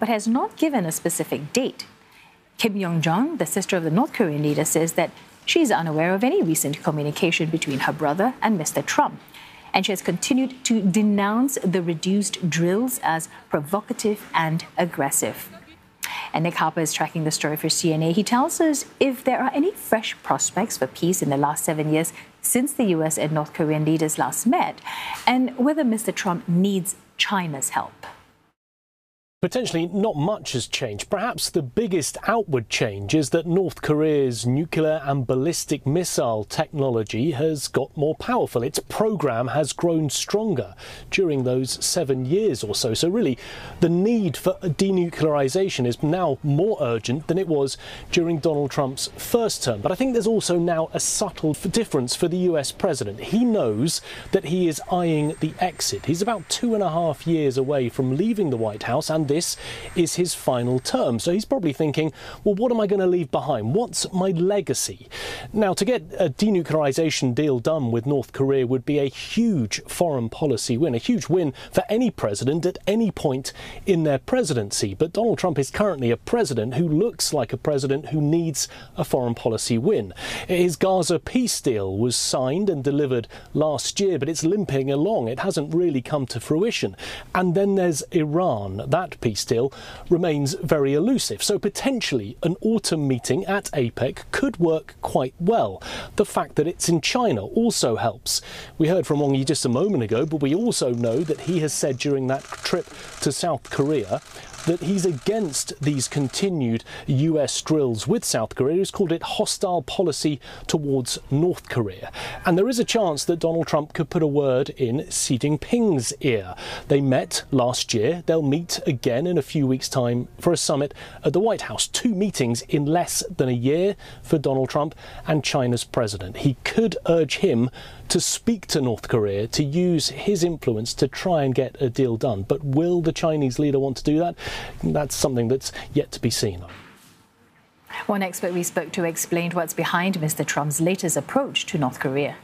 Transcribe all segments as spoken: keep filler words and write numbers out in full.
but has not given a specific date. Kim Yong-jong, the sister of the North Korean leader, says that she's unaware of any recent communication between her brother and Mister Trump. And she has continued to denounce the reduced drills as provocative and aggressive. And Nick Harper is tracking the story for C N A. He tells us if there are any fresh prospects for peace in the last seven years since the U S and North Korean leaders last met, and whether Mister Trump needs China's help. Potentially not much has changed. Perhaps the biggest outward change is that North Korea's nuclear and ballistic missile technology has got more powerful. Its program has grown stronger during those seven years or so. So really, the need for denuclearization is now more urgent than it was during Donald Trump's first term. But I think there's also now a subtle difference for the U S president. He knows that he is eyeing the exit. He's about two and a half years away from leaving the White House, and this is his final term. So he's probably thinking, well, what am I going to leave behind? What's my legacy? Now, to get a denuclearization deal done with North Korea would be a huge foreign policy win, a huge win for any president at any point in their presidency. But Donald Trump is currently a president who looks like a president who needs a foreign policy win. His Gaza peace deal was signed and delivered last year, but it's limping along. It hasn't really come to fruition. And then there's Iran. That peace deal remains very elusive. So potentially an autumn meeting at APEC could work quite well. The fact that it's in China also helps. We heard from Wang Yi just a moment ago, but we also know that he has said during that trip to South Korea that he's against these continued U S drills with South Korea. He's called it hostile policy towards North Korea. And there is a chance that Donald Trump could put a word in Xi Jinping's ear. They met last year. They'll meet again in a few weeks' time for a summit at the White House. Two meetings in less than a year for Donald Trump and China's president. He could urge him to speak to North Korea, to use his influence to try and get a deal done. But will the Chinese leader want to do that? That's something that's yet to be seen. One expert we spoke to explained what's behind Mister Trump's latest approach to North Korea.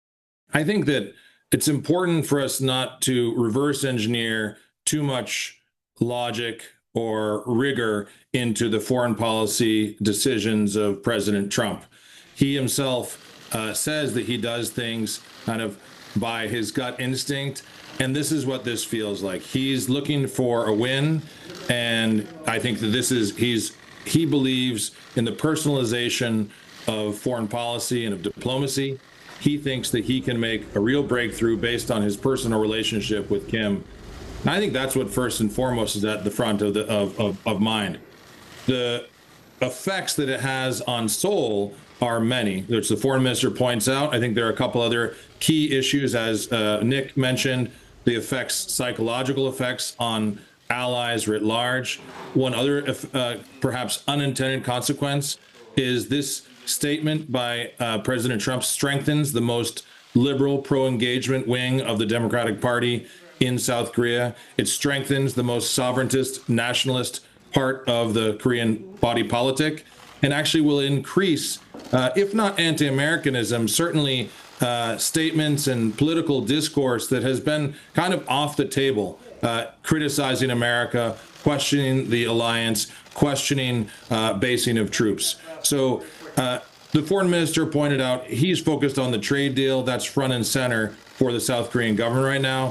I think that it's important for us not to reverse engineer too much logic or rigor into the foreign policy decisions of President Trump. He himself Uh, says that he does things kind of by his gut instinct, and this is what this feels like. He's looking for a win, and I think that this is he's he believes in the personalization of foreign policy and of diplomacy. He thinks that he can make a real breakthrough based on his personal relationship with Kim. And I think that's what first and foremost is at the front of the of, of, of mind. The effects that it has on Seoul are many, which the foreign minister points out. I think there are a couple other key issues, as uh, Nick mentioned, the effects, psychological effects on allies writ large. One other, uh, perhaps unintended consequence is this statement by uh, President Trump strengthens the most liberal pro-engagement wing of the Democratic Party in South Korea. It strengthens the most sovereigntist, nationalist part of the Korean body politic, and actually will increase, uh, if not anti-Americanism, certainly uh, statements and political discourse that has been kind of off the table, uh, criticizing America, questioning the alliance, questioning uh, basing of troops. So uh, the foreign minister pointed out he's focused on the trade deal. That's front and center for the South Korean government right now.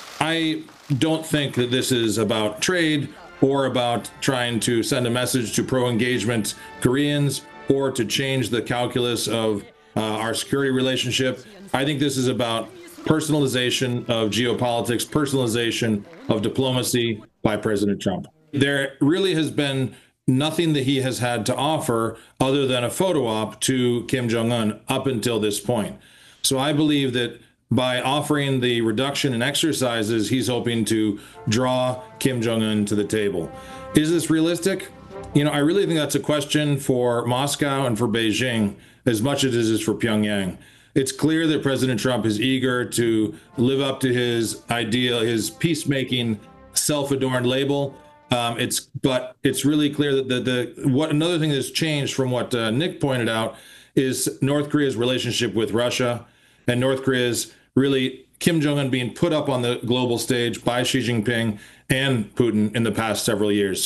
I don't think that this is about trade or about trying to send a message to pro-engagement Koreans or to change the calculus of uh, our security relationship. I think this is about personalization of geopolitics, personalization of diplomacy by President Trump. There really has been nothing that he has had to offer other than a photo op to Kim Jong-un up until this point. So I believe that by offering the reduction in exercises, he's hoping to draw Kim Jong-un to the table. Is this realistic? You know, I really think that's a question for Moscow and for Beijing as much as it is for Pyongyang. It's clear that President Trump is eager to live up to his ideal, his peacemaking, self-adorned label. Um, it's but it's really clear that the, the what another thing that's changed from what uh, Nick pointed out is North Korea's relationship with Russia, and North Korea's really Kim Jong-un being put up on the global stage by Xi Jinping and Putin in the past several years.